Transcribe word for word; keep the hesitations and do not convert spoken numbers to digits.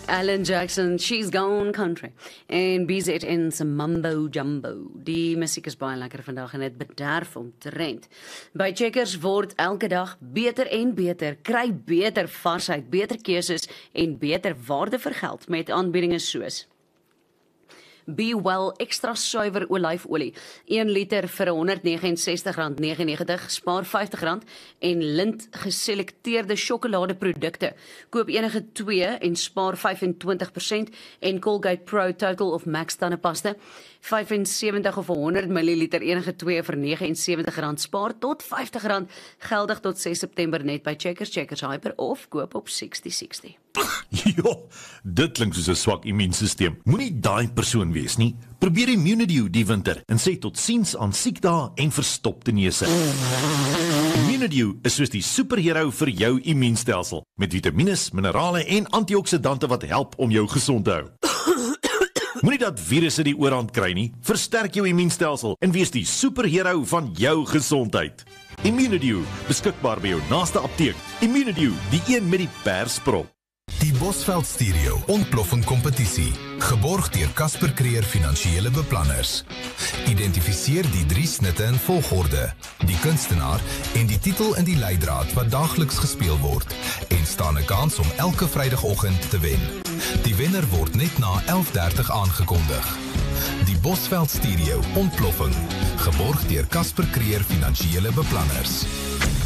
Alan Jackson, She's Gone Country. En B Z in some Mambo Jumbo. Die musiek is baie lekker vandag en het bederf om te rent. By Checkers word elke dag beter en beter, kry beter varsheid, beter keuses en beter waarde vir geld met aanbiedinge soos Be Well Extra Suiwer Olyfolie, een liter vir honderd negenenses stig rand negenennegentig, spaar vyftig rand, en Lindt geselekteerde sjokoladeprodukte. Koop enige twee en spaar vyf en twintig persent, en Colgate Pro Total of Max tandepasta, vyf en sewentig of honderd milliliter enige twee vir negenensewentig rand, spaar tot vyftig rand, geldig tot ses September net by Checkers, Checkers Hyper of koop op sixty sixty. Jo, dit klink soos 'n swak immuunstelsel. Moenie daai persoon wees nie. Probeer Immunidew die winter en sê tot siens aan siekdae en verstopte neuse. Immunidew is soos die superhero vir jou immuunstelsel, met vitamiene, minerale en antioksidante wat help om jou gesond te hou. Moenie dat virusse die oorhand kry nie. Versterk jou immuunstelsel en wees die superhero van jou gesondheid. Immunidew, beskikbaar by jou naaste apteek. Immunidew, die een met die persprop. Die Bosveld Stereo ontploffing kompetisie, geborg deur Casper Creer Finansiële Beplanners. Identifiseer die drie snitte in volgorde, die kunstenaar en die titel in die leidraad wat daagliks gespeel word, en staan 'n kans om elke Vrydagoggend te wen. Die wenner word net na elf dertig aangekondig. Die Bosveld Stereo ontploffing, geborg deur Casper Creer Finansiële Beplanners.